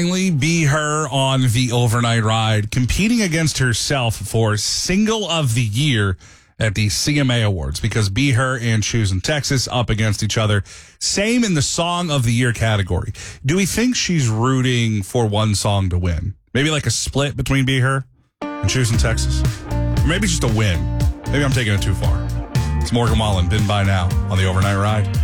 Be Her on the overnight ride, competing against herself for Single of the Year at the CMA Awards, because Be Her and Choosing Texas up against each other. Same in the Song of the Year category. Do we think she's rooting for one song to win? Maybe like a split between Be Her and Choosing Texas? Or maybe just a win. Maybe I'm taking it too far. It's Morgan Wallen, Been By Now on the overnight ride.